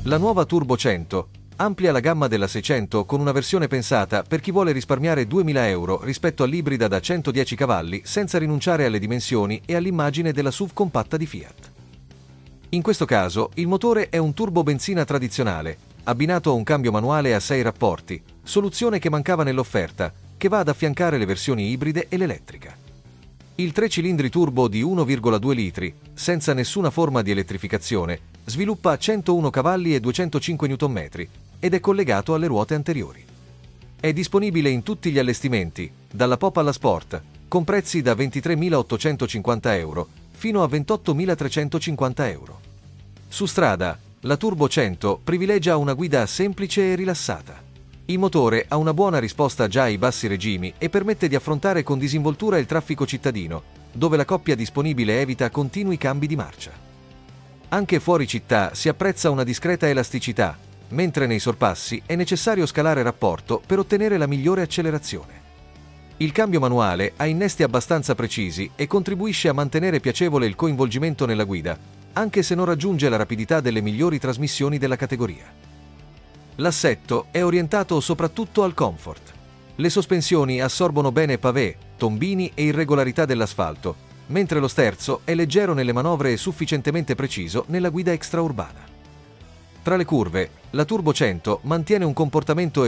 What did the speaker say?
La nuova Turbo 100 amplia la gamma della 600 con una versione pensata per chi vuole risparmiare 2000 euro rispetto all'ibrida da 110 cavalli senza rinunciare alle dimensioni e all'immagine della SUV compatta di Fiat. In questo caso il motore è un turbo benzina tradizionale, abbinato a un cambio manuale a 6 rapporti, soluzione che mancava nell'offerta, che va ad affiancare le versioni ibride e l'elettrica. Il 3 cilindri turbo di 1,2 litri, senza nessuna forma di elettrificazione, sviluppa 101 cavalli e 205 Nm ed è collegato alle ruote anteriori. È disponibile in tutti gli allestimenti, dalla Pop alla Sport, con prezzi da 23.850 euro fino a 28.350 euro. Su strada, la Turbo 100 privilegia una guida semplice e rilassata. Il motore ha una buona risposta già ai bassi regimi e permette di affrontare con disinvoltura il traffico cittadino, dove la coppia disponibile evita continui cambi di marcia. Anche fuori città si apprezza una discreta elasticità, mentre nei sorpassi è necessario scalare rapporto per ottenere la migliore accelerazione. Il cambio manuale ha innesti abbastanza precisi e contribuisce a mantenere piacevole il coinvolgimento nella guida, anche se non raggiunge la rapidità delle migliori trasmissioni della categoria. L'assetto è orientato soprattutto al comfort. Le sospensioni assorbono bene pavé, tombini e irregolarità dell'asfalto, mentre lo sterzo è leggero nelle manovre e sufficientemente preciso nella guida extraurbana. Tra le curve, la Turbo 100 mantiene un comportamento